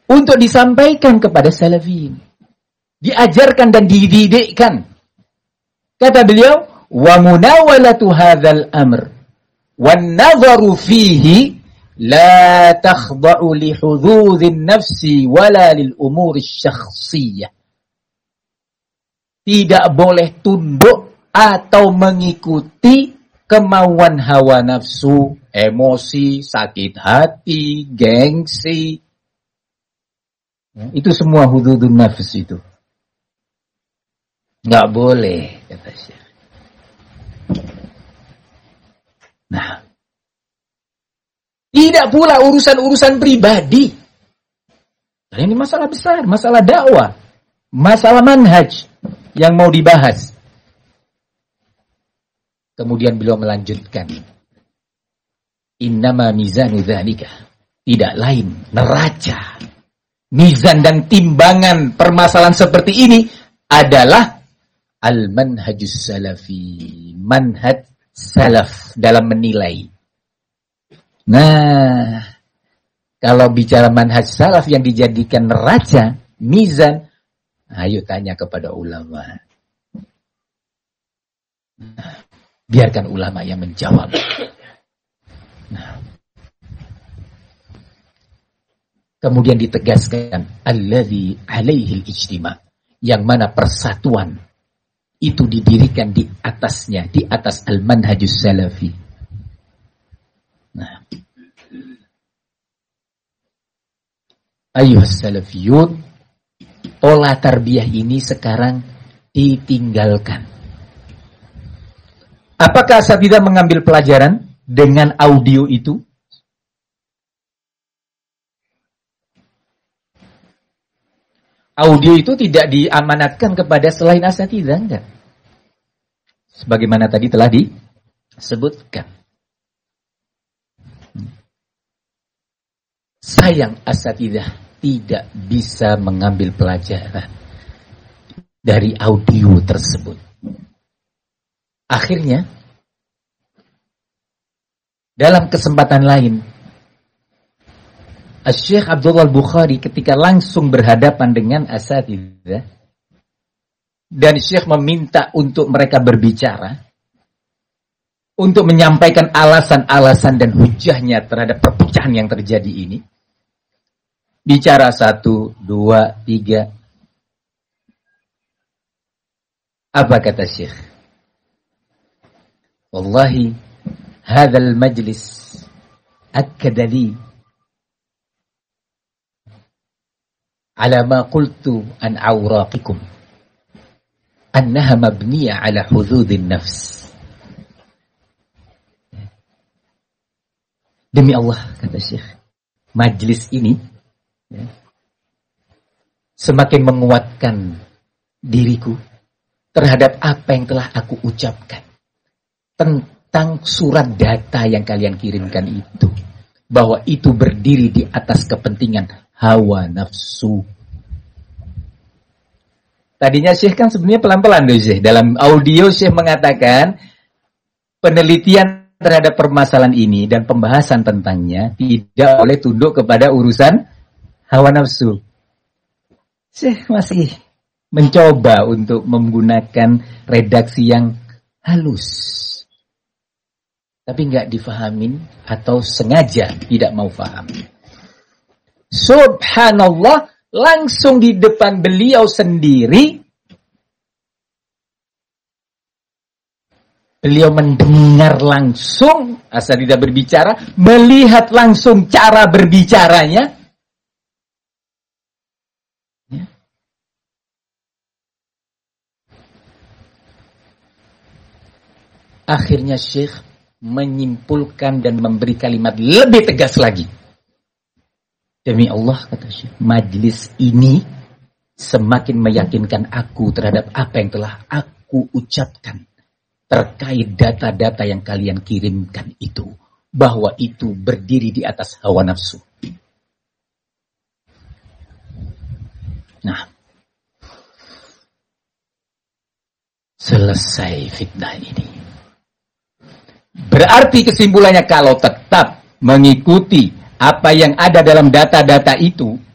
untuk disampaikan kepada salafin. Diajarkan dan dididikkan. Kata beliau, wa munawalatu hadzal amr wan nazaru fihi la takhda'u li hududhin nafsi wala lil umuri syakhsiyah. Tidak boleh tunduk atau mengikuti kemauan hawa nafsu, emosi, sakit hati, gengsi. Itu semua hududun nafs itu. Nggak boleh, kata Syekh. Nah, tidak pula urusan-urusan pribadi. Nah, ini masalah besar, masalah dakwah, masalah manhaj yang mau dibahas. Kemudian beliau melanjutkan, innama mizanu dzalika, tidak lain neraca, mizan dan timbangan permasalahan seperti ini adalah al-manhajus salafi, manhaj salaf dalam menilai. Nah, kalau bicara manhaj salaf yang dijadikan neraca, mizan, ayo tanya kepada ulama. Nah, biarkan ulama yang menjawab. Nah, kemudian ditegaskan, alladzi alaihi al-ijtima', yang mana persatuan itu didirikan di atasnya, di atas al-manhajus salafi. Nah, ayuhas salafiyun, pola tarbiyah ini sekarang ditinggalkan. Apakah asatidzah mengambil pelajaran dengan audio itu? Audio itu tidak diamanatkan kepada selain asatidzah, enggak. Sebagaimana tadi telah disebutkan. Sayang asatidzah tidak bisa mengambil pelajaran dari audio tersebut. Akhirnya, dalam kesempatan lain, Syekh Abdullah Al-Bukhari ketika langsung berhadapan dengan asatidzah dan Syekh meminta untuk mereka berbicara untuk menyampaikan alasan-alasan dan hujahnya terhadap perpecahan yang terjadi ini. Bicara 1, 2, 3. Apa kata Syekh? Wallahi hadzal majlis akkadali ala ma qultu an awraqikum annaha mabniya ala hududin nafs. Demi Allah, kata Syekh, majlis ini semakin menguatkan diriku terhadap apa yang telah aku ucapkan tentang surat data yang kalian kirimkan itu, bahwa itu berdiri di atas kepentingan hawa nafsu. Tadinya Syekh kan sebenarnya pelan-pelan tuh Syekh. Dalam audio Syekh mengatakan penelitian terhadap permasalahan ini dan pembahasan tentangnya tidak boleh tunduk kepada urusan hawa nafsu. Syekh masih mencoba untuk menggunakan redaksi yang halus. Tapi nggak difahamin atau sengaja tidak mau paham. Subhanallah, langsung di depan beliau sendiri, beliau mendengar langsung, asal tidak berbicara, melihat langsung cara berbicaranya. Ya. Akhirnya Syekh menyimpulkan dan memberi kalimat lebih tegas lagi. Demi Allah, kata Syekh, majlis ini semakin meyakinkan aku terhadap apa yang telah aku ucapkan terkait data-data yang kalian kirimkan itu, bahwa itu berdiri di atas hawa nafsu. Nah, selesai fitnah ini. Berarti kesimpulannya kalau tetap mengikuti apa yang ada dalam data-data itu,